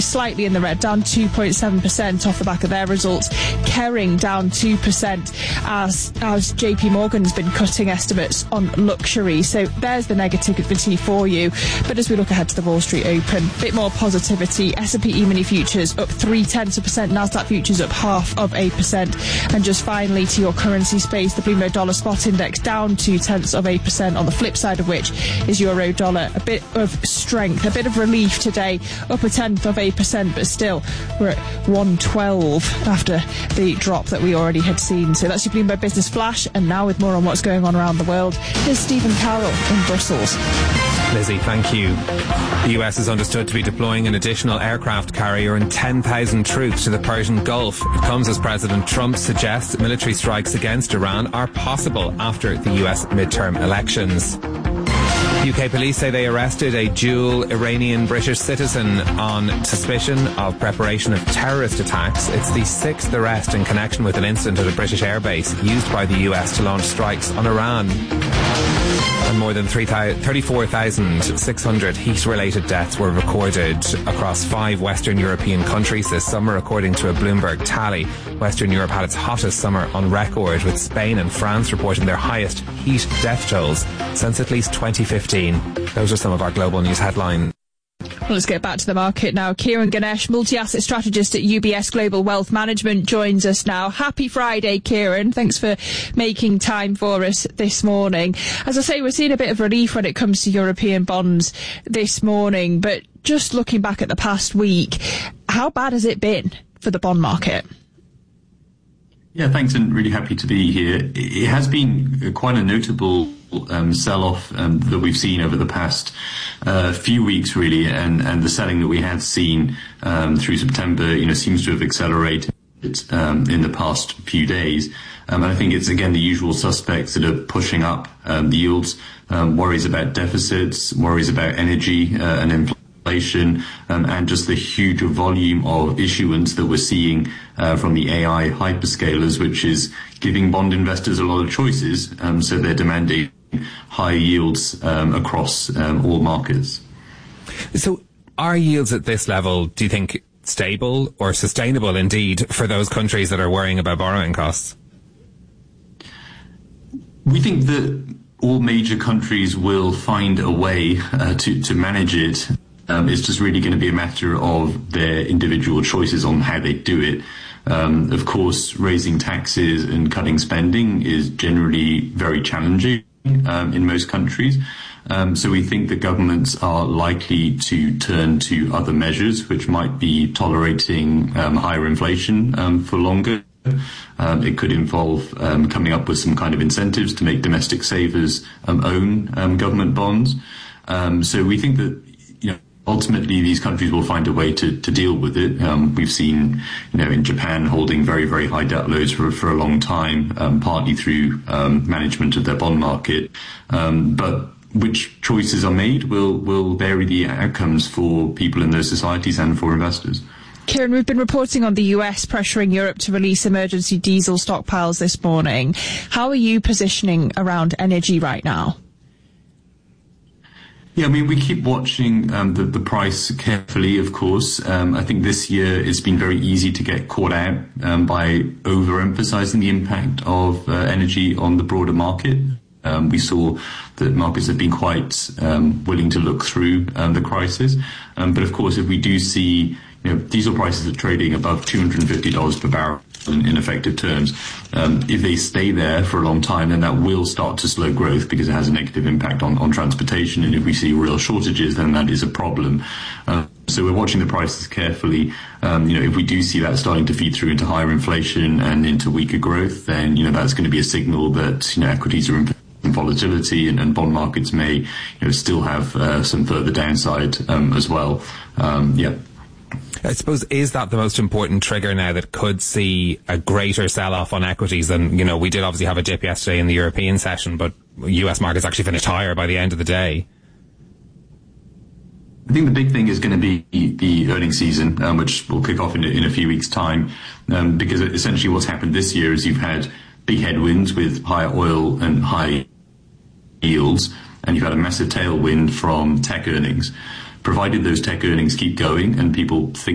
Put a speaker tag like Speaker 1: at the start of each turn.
Speaker 1: slightly in the red, down 2.7% off the back of their results. Kering down 2% as JP Morgan's been cutting estimates on luxury. So there's the negativity for you. But as we look ahead to the Wall Street Open, a bit more positivity. S&P E-mini futures up 0.3%, Nasdaq futures up 0.5%. And just finally to your currency space, the Bloomberg Dollar Spot Index down 0.2%, on the flip side of which is Euro Dollar. A bit of strength, a bit of relief today, up 0.1%, but still we're at 112 after the drop that we already had seen. So that's your Bloomberg Business Flash, and now with more on what's going on around the world, here's Stephen Carroll in Brussels.
Speaker 2: Lizzie, thank you. The US is understood to be deploying an additional aircraft carrier and 10,000 troops to the Persian Gulf. It comes as President Trump suggests that military strikes against Iran are possible after the US midterm elections. UK police say they arrested a dual Iranian-British citizen on suspicion of preparation of terrorist attacks. It's the sixth arrest in connection with an incident at a British airbase used by the US to launch strikes on Iran. And more than 34,600 heat-related deaths were recorded across 5 Western European countries this summer, according to a Bloomberg tally. Western Europe had its hottest summer on record, with Spain and France reporting their highest heat death tolls since at least 2015. Those are some of our global news headlines.
Speaker 1: Well, let's get back to the market now. Kieran Ganesh, multi-asset strategist at UBS Global Wealth Management, joins us now. Happy Friday, Kieran. Thanks for making time for us this morning. As I say, we're seeing a bit of relief when it comes to European bonds this morning, but just looking back at the past week, how bad has it been for the bond market?
Speaker 3: Yeah, thanks, and really happy to be here. It has been quite a notable sell-off that we've seen over the past few weeks, really, and the selling that we had seen through September, seems to have accelerated in the past few days. And I think it's, again, the usual suspects that are pushing up the yields, worries about deficits, worries about energy and inflation, and just the huge volume of issuance that we're seeing from the AI hyperscalers, which is giving bond investors a lot of choices. So they're demanding high yields across all markets.
Speaker 2: So are yields at this level, do you think, stable or sustainable indeed for those countries that are worrying about borrowing costs?
Speaker 3: We think that all major countries will find a way to manage it. It's just really going to be a matter of their individual choices on how they do it. Of course, raising taxes and cutting spending is generally very challenging in most countries. So we think that governments are likely to turn to other measures, which might be tolerating higher inflation for longer. It could involve coming up with some kind of incentives to make domestic savers own government bonds. So we think that ultimately these countries will find a way to deal with it. We've seen, in Japan holding very, very high debt loads for a long time, partly through management of their bond market. But which choices are made will vary the outcomes for people in those societies and for investors.
Speaker 1: Kieran, we've been reporting on the US pressuring Europe to release emergency diesel stockpiles this morning. How are you positioning around energy right now?
Speaker 3: Yeah, we keep watching the price carefully, of course. I think this year it's been very easy to get caught out by overemphasizing the impact of energy on the broader market. We saw that markets have been quite willing to look through the crisis. But of course, if we do see diesel prices are trading above $250 per barrel in effective terms. If they stay there for a long time, then that will start to slow growth because it has a negative impact on transportation. And if we see real shortages, then that is a problem. So we're watching the prices carefully. If we do see that starting to feed through into higher inflation and into weaker growth, then that's going to be a signal that equities are in volatility and bond markets may still have some further downside as well.
Speaker 2: I suppose, is that the most important trigger now that could see a greater sell-off on equities than, we did obviously have a dip yesterday in the European session, but US markets actually finished higher by the end of the day?
Speaker 3: I think the big thing is going to be the earnings season, which will kick off in a few weeks' time, because essentially what's happened this year is you've had big headwinds with higher oil and high yields, and you've had a massive tailwind from tech earnings. Provided those tech earnings keep going and people think